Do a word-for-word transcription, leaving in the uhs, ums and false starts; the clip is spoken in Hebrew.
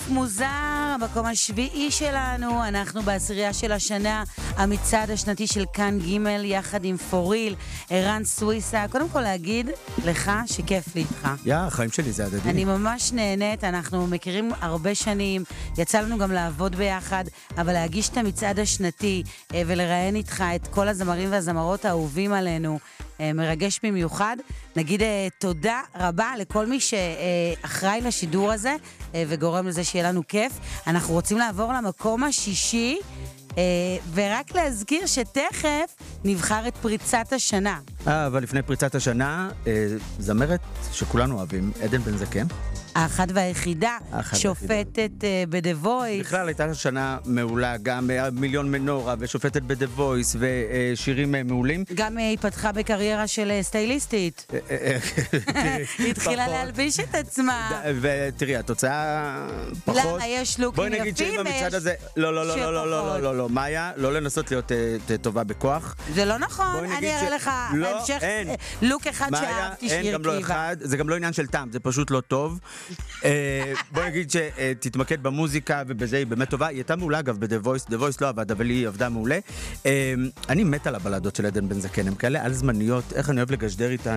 מוזר, המקום השביעי שלנו, אנחנו בעשירייה של השנה, המצעד השנתי של כאן ג' יחד עם פוריל, ערן סוויסה. קודם כל להגיד לך שכיף לי איתך. יא, החיים שלי זה הדדי. אני ממש נהנית, אנחנו מכירים הרבה שנים, יצא לנו גם לעבוד ביחד, אבל להגיש את המצעד השנתי ולראיין איתך את כל הזמרים והזמרות האהובים עלינו, מרגש במיוחד. נגיד תודה רבה לכל מי שאחראי לשידור הזה וגורם לזה שיהיה לנו כיף. אנחנו רוצים לעבור למקום השישי, ורק להזכיר שתכף נבחר את פריצת השנה. אה, אבל לפני פריצת השנה, זמרת שכולנו אוהבים, עדן בן זקן. האחת והיחידה, שופטת ב-The Voice. בכלל הייתה שנה מעולה, גם מיליון מנורה ושופטת ב-The Voice ושירים מעולים. גם היא פתחה בקריירה של סטייליסטית. היא התחילה להלביש את עצמה. ותראי, התוצאה פחות... למה יש לוקים יפים? בואי נגיד שאם במצעד הזה... לא, לא, לא, לא, לא, לא, לא, מאיה, לא לנסות להיות טובה בכוח. זה לא נכון, אני אראה לך בהמשך לוק אחד שאהבתי שהיא הרכיבה. זה גם לא עניין של טעם, זה פשוט לא טוב. בוא נגיד שתתמקד במוזיקה ובזה היא באמת טובה. היא הייתה מעולה אגב ב-The Voice, The Voice לא עבד אבל היא עבדה מעולה. אני מת על הבלדות של עדן בן זקן, הם כאלה על זמניות, איך אני אוהב לגשדר איתן,